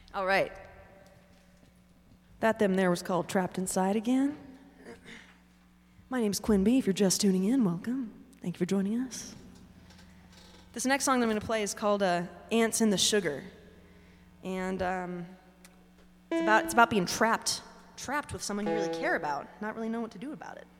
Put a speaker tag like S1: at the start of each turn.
S1: All right. That them there was called Trapped Inside Again. My name's Quinn B. If you're just tuning in, welcome. Thank you for joining us. This next song that I'm going to play is called Ants in the Sugar. And it's about being trapped with someone you really care about, not really know what to do about it.